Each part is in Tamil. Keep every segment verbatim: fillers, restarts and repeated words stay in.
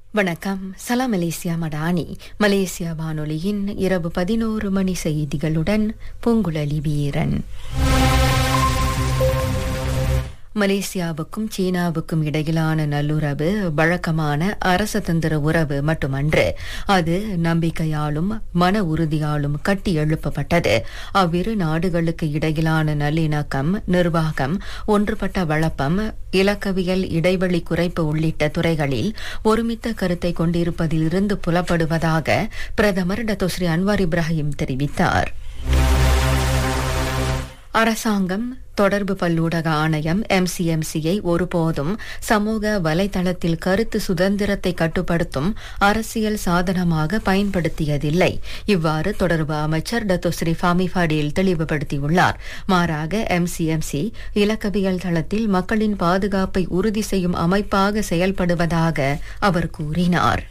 வணக்கம். சலாம் மலேசியா மடானி. மலேசியா வானொலியின் இரவு பதினோரு மணி செய்திகளுடன் பூங்குழலி வீரன். மலேசியாவுக்கும் சீனாவுக்கும் இடையிலான நல்லுறவு வழக்கமான அரசதந்திர உறவு மட்டுமன்று, அது நம்பிக்கையாலும் மன உறுதியாலும் கட்டி எழுப்பப்பட்டது. அவ்விரு நாடுகளுக்கு இடையிலான நல்லிணக்கம், நிர்வாகம், ஒன்றுபட்ட வளப்பம், இலக்கவியல் இடைவெளி குறைப்பு உள்ளிட்ட துறைகளில் ஒருமித்த கருத்தை கொண்டிருப்பதிலிருந்து புலப்படுவதாக பிரதமர் டத்தோ ஸ்ரீ அன்வார் இப்ராஹிம் தெரிவித்தார். அரசாங்கம் தொடர்பு பல்லூடக ஆணையம் எம்சிஎம்சியை ஒருபோதும் சமூக வலைதளத்தில் கருத்து சுதந்திரத்தை கட்டுப்படுத்தும் அரசியல் சாதனமாக பயன்படுத்தியதில்லை. இவ்வாறு தொடர்பு அமைச்சர் டத்தோ ஸ்ரீ ஃபாமி ஃபடீல் தெளிவுபடுத்தியுள்ளார். மாறாக எம்சிஎம்சி இலக்கவியல் தளத்தில் மக்களின் பாதுகாப்பை உறுதி செய்யும் அமைப்பாக செயல்படுவதாக அவர் கூறினார்.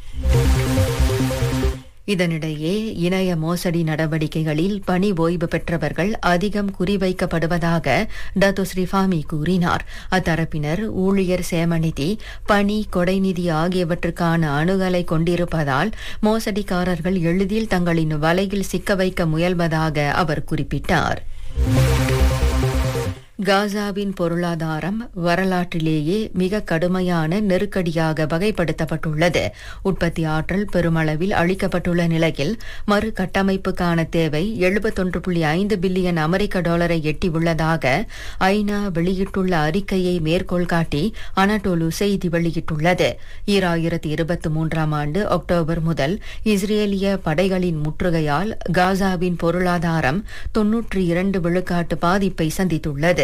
இதனிடையே இணைய மோசடி நடவடிக்கைகளில் பணி ஓய்வு பெற்றவர்கள் அதிகம் குறிவைக்கப்படுவதாக டத்தோ ஸ்ரீ ஃபாமி கூறினார். அத்தரப்பினர் ஊழியர் சேமநிதி, பணி கொடைநிதி ஆகியவற்றுக்கான அணுகலை கொண்டிருப்பதால் மோசடிக்காரர்கள் எளிதில் தங்களின் வலையில் சிக்க வைக்க முயல்வதாக அவர் குறிப்பிட்டார். காசாவின் பொருளாதாரம் வரலாற்றிலேயே மிக கடுமையான நெருக்கடியாக வகைப்படுத்தப்பட்டுள்ளது. உற்பத்தி ஆற்றல் பெருமளவில் அளிக்கப்பட்டுள்ள நிலையில் மறு கட்டமைப்புக்கான தேவை எழுபத்தொன்று புள்ளி ஐந்து பில்லியன் அமெரிக்க டாலரை எட்டியுள்ளதாக ஐநா வெளியிட்டுள்ள அறிக்கையை மேற்கோள் காட்டி அனடோலு செய்தி வெளியிட்டுள்ளது. ஈராயிரத்தி இருபத்தி மூன்றாம் ஆண்டு அக்டோபர் முதல் இஸ்ரேலிய படைகளின் முற்றுகையால் காசாவின் பொருளாதாரம் தொன்னூற்றி இரண்டு விழுக்காட்டு பாதிப்பை சந்தித்துள்ளது.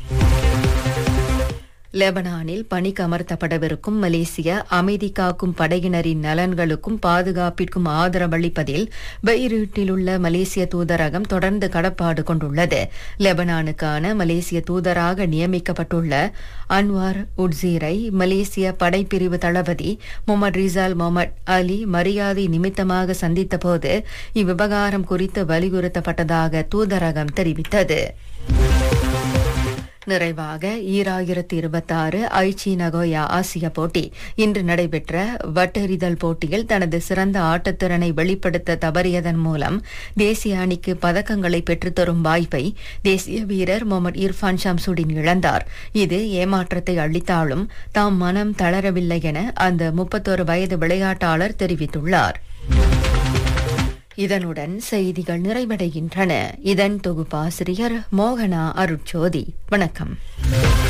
லெபனானில் பணிக்கு அமர்த்தப்படவிருக்கும் மலேசிய அமைதி காக்கும் படையினரின் நலன்களுக்கும் பாதுகாப்பிற்கும் ஆதரவளிப்பதில் பெய்ரூட்டில் உள்ள மலேசிய தூதரகம் தொடர்ந்து கடப்பாடு கொண்டுள்ளது. லெபனானுக்கான மலேசிய தூதராக நியமிக்கப்பட்டுள்ள அன்வார் உட்சீரை மலேசிய படைப்பிரிவு தளபதி முகமது ரிசால் முகமது அலி மரியாதை நிமித்தமாக சந்தித்தபோது இவ்விவகாரம் குறித்து வலியுறுத்தப்பட்டதாக தூதரகம் தெரிவித்தது. நிறைவாக ஈராயிரத்தி இருபத்தி ஆறு ஐச்சி நகோயா ஆசிய போட்டி இன்று நடைபெற்ற வட்டெறிதல் போட்டியில் தனது சிறந்த ஆட்டத்திறனை வெளிப்படுத்த தவறியதன் மூலம் தேசிய அணிக்கு பதக்கங்களை பெற்றுத்தரும் வாய்ப்பை தேசிய வீரர் முகமது இர்ஃபான் ஷம்சுடின் இழந்தார். இது ஏமாற்றத்தை அளித்தாலும் தாம் மனம் தளரவில்லை என அந்த முப்பத்தோரு வயது விளையாட்டாளர் தெரிவித்துள்ளார். இதனுடன் செய்திகள் நிறைவடைகின்றன. இதன் தொகுப்பாசிரியர் மோகனா அருட்சோதி. வணக்கம்.